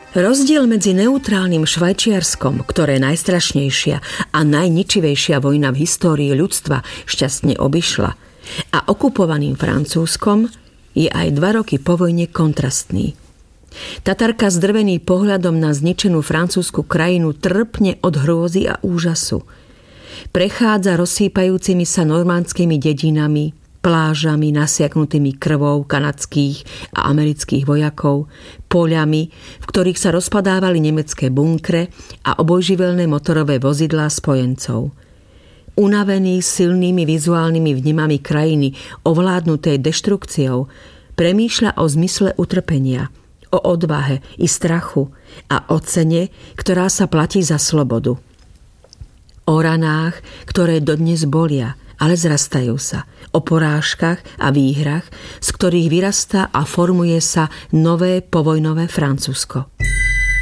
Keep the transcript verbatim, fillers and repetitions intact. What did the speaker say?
Rozdiel medzi neutrálnym Švajčiarskom, ktoré najstrašnejšia a najničivejšia vojna v histórii ľudstva šťastne obišla, a okupovaným Francúzskom je aj dva roky po vojne kontrastný. Tatarka zdrvený pohľadom na zničenú francúzsku krajinu trpne od hrôzy a úžasu. Prechádza rozsýpajúcimi sa normandskými dedinami, plážami nasiaknutými krvou kanadských a amerických vojakov, poľami, v ktorých sa rozpadávali nemecké bunkre a obojživelné motorové vozidlá spojencov. Unavený silnými vizuálnymi vnemami krajiny ovládnutej deštrukciou, premýšľa o zmysle utrpenia, o odvahe i strachu a o cene, ktorá sa platí za slobodu. O ranách, ktoré dodnes bolia, ale zrastajú sa, o porážkach a výhrach, z ktorých vyrastá a formuje sa nové povojnové Francúzsko.